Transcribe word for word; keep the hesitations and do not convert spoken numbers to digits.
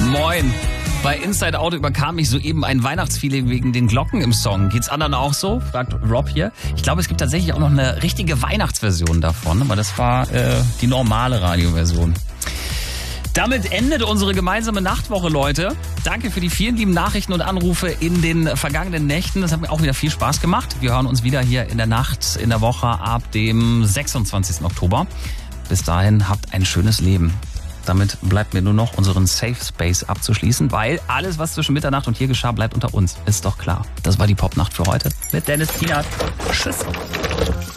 Moin. Bei Inside Auto überkam mich soeben ein Weihnachtsfeeling wegen den Glocken im Song. Geht's anderen auch so? Fragt Rob hier. Ich glaube, es gibt tatsächlich auch noch eine richtige Weihnachtsversion davon, aber das war äh, die normale Radioversion. Damit endet unsere gemeinsame Nachtwoche, Leute. Danke für die vielen lieben Nachrichten und Anrufe in den vergangenen Nächten. Das hat mir auch wieder viel Spaß gemacht. Wir hören uns wieder hier in der Nacht, in der Woche ab dem sechsundzwanzigsten Oktober. Bis dahin, habt ein schönes Leben. Damit bleibt mir nur noch unseren Safe Space abzuschließen, weil alles, was zwischen Mitternacht und hier geschah, bleibt unter uns. Ist doch klar. Das war die Popnacht für heute mit Dennis Kienert. Tschüss.